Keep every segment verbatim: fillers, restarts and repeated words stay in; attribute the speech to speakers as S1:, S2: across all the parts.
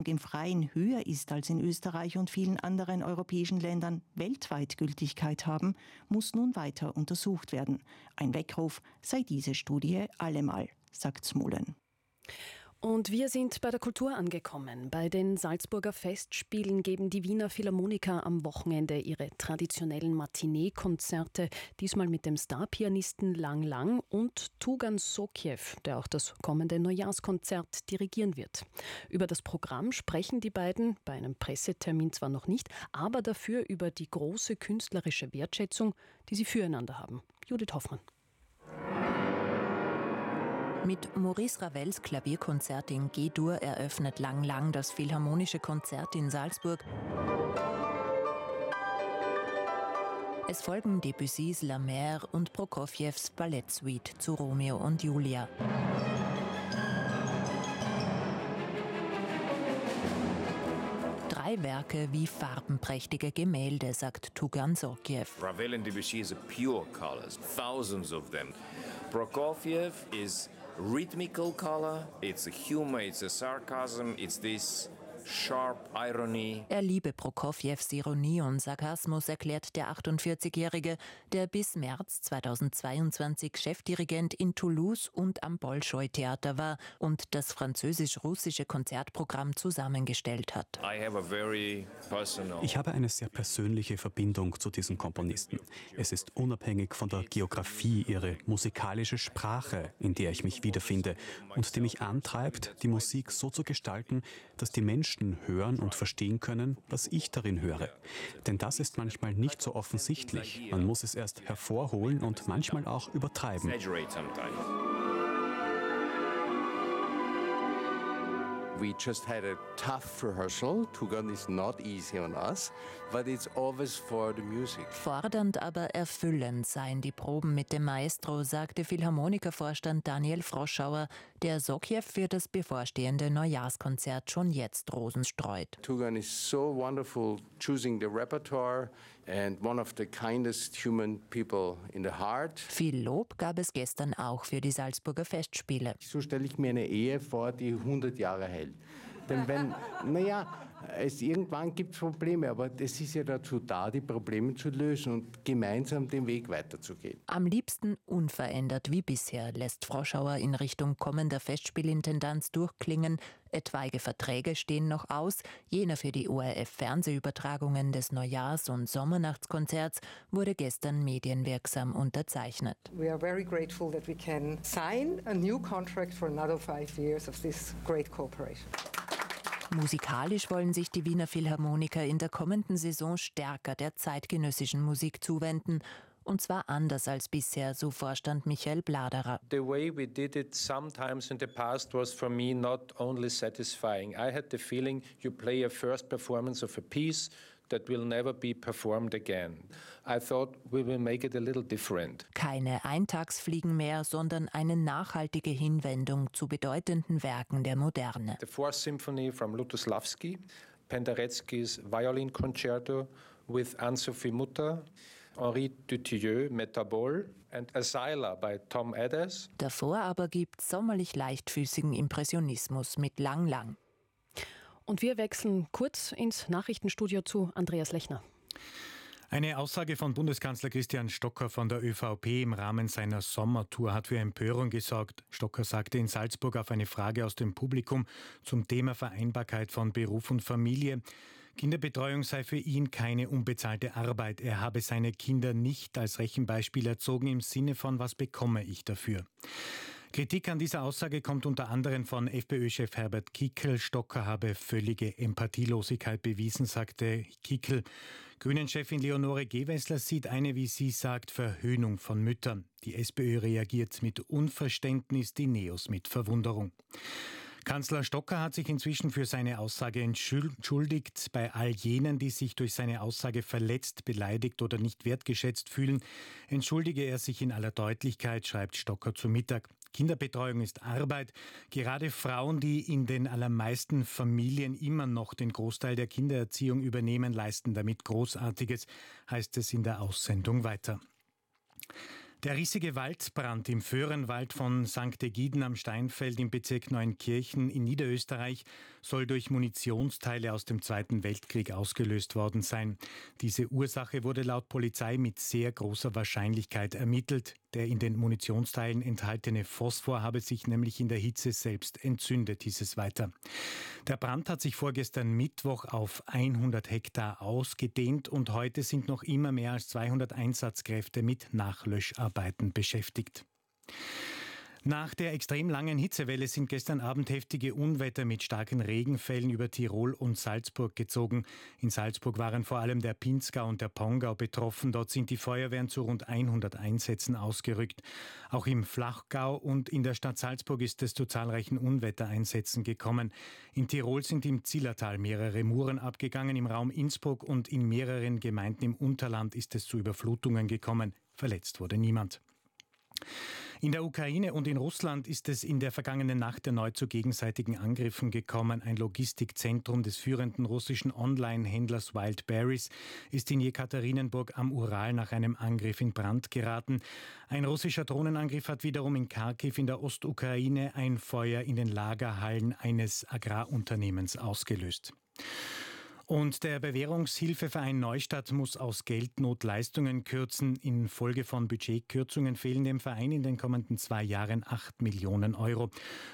S1: im Freien höher ist als in Österreich und vielen anderen europäischen Ländern, weltweit Gültigkeit haben, muss nun weiter untersucht werden. Ein Weckruf sei diese Studie allemal, sagt Smollen.
S2: Und wir sind bei der Kultur angekommen. Bei den Salzburger Festspielen geben die Wiener Philharmoniker am Wochenende ihre traditionellen Matinee-Konzerte, diesmal mit dem Starpianisten Lang Lang und Tugan Sokiew, der auch das kommende Neujahrskonzert dirigieren wird. Über das Programm sprechen die beiden, bei einem Pressetermin zwar noch nicht, aber dafür über die große künstlerische Wertschätzung, die sie füreinander haben. Judith Hoffmann.
S3: Mit Maurice Ravels Klavierkonzert in G-Dur eröffnet Lang Lang das Philharmonische Konzert in Salzburg. Es folgen Debussys La Mer und Prokofjews Ballettsuite zu Romeo und Julia. Drei Werke wie farbenprächtige Gemälde, sagt Tugan Sokiew.
S4: Ravel and Debussy is a pure colors, thousands of them. Prokofiev is rhythmical color, it's a humor, it's a sarcasm, it's this sharp irony.
S3: Er liebe Prokofjews Ironie und Sarkasmus, erklärt der achtundvierzigjährige, der bis März zweitausendzweiundzwanzig Chefdirigent in Toulouse und am Bolschoi-Theater war und das französisch-russische Konzertprogramm zusammengestellt hat.
S4: I have a very personal
S5: Ich habe eine sehr persönliche Verbindung zu diesen Komponisten. Es ist unabhängig von der Geografie ihre musikalische Sprache, in der ich mich wiederfinde und die mich antreibt, die Musik so zu gestalten, dass die Menschen hören und verstehen können, was ich darin höre. Denn das ist manchmal nicht so offensichtlich. Man muss es erst hervorholen und manchmal auch übertreiben.
S6: We just had a tough rehearsal. Tugan is not easy on us, but it's always for the music.
S3: Fordernd, aber erfüllend seien die Proben mit dem Maestro, sagte Philharmonikervorstand Daniel Froschauer, der Sokiew für das bevorstehende Neujahrskonzert schon jetzt Rosen streut.
S6: Tugan is so wonderful choosing the repertoire and one of the kindest human people in the heart.
S3: Viel Lob gab es gestern auch für die Salzburger Festspiele.
S6: So stelle ich mir eine Ehe vor, die hundert Jahre hält. Denn wenn, naja, es irgendwann gibt es Probleme, aber das ist ja dazu da, die Probleme zu lösen und gemeinsam den Weg weiterzugehen.
S3: Am liebsten unverändert wie bisher, lässt Froschauer in Richtung kommender Festspielintendanz durchklingen. Etwaige Verträge stehen noch aus. Jener für die O R F-Fernsehübertragungen des Neujahrs- und Sommernachtskonzerts wurde gestern medienwirksam unterzeichnet.
S7: We are very grateful that we can sign a new contract for another five years of this great cooperation.
S3: Musikalisch wollen sich die Wiener Philharmoniker in der kommenden Saison stärker der zeitgenössischen Musik zuwenden. Und zwar anders als bisher, so Vorstand Michael Bladerer.
S8: The way we did it sometimes in the past was for me not only satisfying. I had the feeling you play a first performance of a piece that will never be performed again. I thought we will make it a little different.
S3: Keine Eintagsfliegen mehr, sondern eine nachhaltige Hinwendung zu bedeutenden Werken der Moderne.
S8: The Fourth Symphony from Lutosławski, Pendereckis Violin Concerto with Anne-Sophie Mutter, Henri Dutilleux, Metabol and Asila by Tom Adès.
S3: Davor aber gibt's sommerlich leichtfüßigen Impressionismus mit Lang Lang.
S2: Und wir wechseln kurz ins Nachrichtenstudio zu Andreas Lechner.
S9: Eine Aussage von Bundeskanzler Christian Stocker von der ÖVP im Rahmen seiner Sommertour hat für Empörung gesorgt. Stocker sagte in Salzburg auf eine Frage aus dem Publikum zum Thema Vereinbarkeit von Beruf und Familie: Kinderbetreuung sei für ihn keine unbezahlte Arbeit. Er habe seine Kinder nicht als Rechenbeispiel erzogen im Sinne von: Was bekomme ich dafür? Kritik an dieser Aussage kommt unter anderem von FPÖ-Chef Herbert Kickl. Stocker habe völlige Empathielosigkeit bewiesen, sagte Kickl. Grünen-Chefin Leonore Gewessler sieht eine, wie sie sagt, Verhöhnung von Müttern. Die SPÖ reagiert mit Unverständnis, die Neos mit Verwunderung. Kanzler Stocker hat sich inzwischen für seine Aussage entschuldigt. Bei all jenen, die sich durch seine Aussage verletzt, beleidigt oder nicht wertgeschätzt fühlen, entschuldige er sich in aller Deutlichkeit, schreibt Stocker zu Mittag. Kinderbetreuung ist Arbeit. Gerade Frauen, die in den allermeisten Familien immer noch den Großteil der Kindererziehung übernehmen, leisten damit Großartiges, heißt es in der Aussendung weiter. Der riesige Waldbrand im Föhrenwald von Sankt Egiden am Steinfeld im Bezirk Neunkirchen in Niederösterreich soll durch Munitionsteile aus dem Zweiten Weltkrieg ausgelöst worden sein. Diese Ursache wurde laut Polizei mit sehr großer Wahrscheinlichkeit ermittelt. Der in den Munitionsteilen enthaltene Phosphor habe sich nämlich in der Hitze selbst entzündet, hieß es weiter. Der Brand hat sich vorgestern Mittwoch auf hundert Hektar ausgedehnt und heute sind noch immer mehr als zweihundert Einsatzkräfte mit Nachlöscharbeiten beschäftigt. Nach der extrem langen Hitzewelle sind gestern Abend heftige Unwetter mit starken Regenfällen über Tirol und Salzburg gezogen. In Salzburg waren vor allem der Pinzgau und der Pongau betroffen. Dort sind die Feuerwehren zu rund hundert Einsätzen ausgerückt. Auch im Flachgau und in der Stadt Salzburg ist es zu zahlreichen Unwettereinsätzen gekommen. In Tirol sind im Zillertal mehrere Muren abgegangen. Im Raum Innsbruck und in mehreren Gemeinden im Unterland ist es zu Überflutungen gekommen. Verletzt wurde niemand. In der Ukraine und in Russland ist es in der vergangenen Nacht erneut zu gegenseitigen Angriffen gekommen. Ein Logistikzentrum des führenden russischen Online-Händlers Wildberries ist in Jekaterinenburg am Ural nach einem Angriff in Brand geraten. Ein russischer Drohnenangriff hat wiederum in Kharkiv in der Ostukraine ein Feuer in den Lagerhallen eines Agrarunternehmens ausgelöst. Und der Bewährungshilfeverein Neustadt muss aus Geldnot Leistungen kürzen. Infolge von Budgetkürzungen fehlen dem Verein in den kommenden zwei Jahren acht Millionen Euro.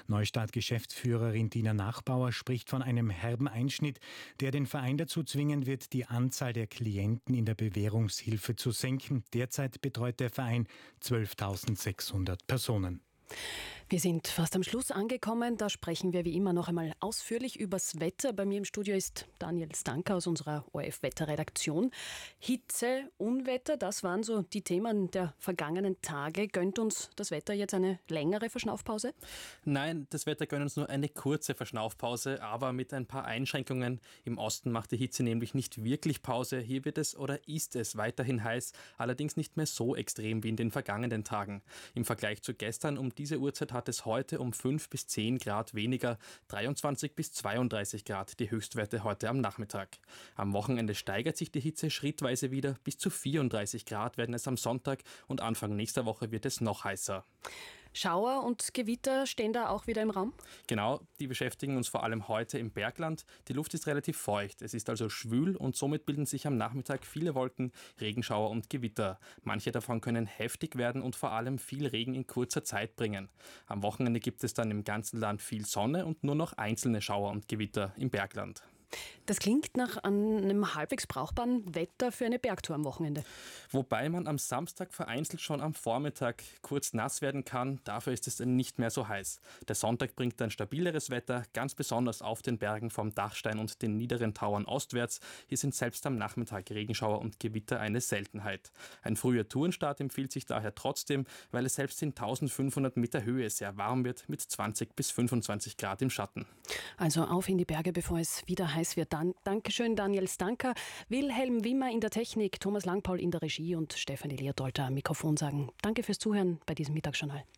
S9: Neustadt-Geschäftsführerin Dina Nachbauer spricht von einem herben Einschnitt, der den Verein dazu zwingen wird, die Anzahl der Klienten in der Bewährungshilfe zu senken. Derzeit betreut der Verein zwölftausendsechshundert Personen.
S2: Wir sind fast am Schluss angekommen. Da sprechen wir wie immer noch einmal ausführlich übers Wetter. Bei mir im Studio ist Daniel Stanka aus unserer O R F-Wetterredaktion. Hitze, Unwetter, das waren so die Themen der vergangenen Tage. Gönnt uns das Wetter jetzt eine längere Verschnaufpause?
S10: Nein, das Wetter gönnt uns nur eine kurze Verschnaufpause, aber mit ein paar Einschränkungen. Im Osten macht die Hitze nämlich nicht wirklich Pause. Hier wird es oder ist es weiterhin heiß, allerdings nicht mehr so extrem wie in den vergangenen Tagen. Im Vergleich zu gestern um diese Uhrzeit hat es heute um fünf bis zehn Grad weniger, dreiundzwanzig bis zweiunddreißig Grad die Höchstwerte heute am Nachmittag. Am Wochenende steigert sich die Hitze schrittweise wieder, bis zu vierunddreißig Grad werden es am Sonntag und Anfang nächster Woche wird es noch heißer.
S2: Schauer und Gewitter stehen da auch wieder im Raum?
S10: Genau, die beschäftigen uns vor allem heute im Bergland. Die Luft ist relativ feucht, es ist also schwül und somit bilden sich am Nachmittag viele Wolken, Regenschauer und Gewitter. Manche davon können heftig werden und vor allem viel Regen in kurzer Zeit bringen. Am Wochenende gibt es dann im ganzen Land viel Sonne und nur noch einzelne Schauer und Gewitter im Bergland.
S2: Das klingt nach einem halbwegs brauchbaren Wetter für eine Bergtour am Wochenende.
S10: Wobei man am Samstag vereinzelt schon am Vormittag kurz nass werden kann, dafür ist es dann nicht mehr so heiß. Der Sonntag bringt dann stabileres Wetter, ganz besonders auf den Bergen vom Dachstein und den niederen Tauern ostwärts. Hier sind selbst am Nachmittag Regenschauer und Gewitter eine Seltenheit. Ein früher Tourenstart empfiehlt sich daher trotzdem, weil es selbst in eintausendfünfhundert Meter Höhe sehr warm wird mit zwanzig bis fünfundzwanzig Grad im Schatten.
S2: Also auf in die Berge, bevor es wieder heiß wird. Dann Dankeschön, Daniel Stanka, Wilhelm Wimmer in der Technik, Thomas Langpaul in der Regie und Stefanie Leodolter am Mikrofon sagen Danke fürs Zuhören bei diesem Mittagsjournal.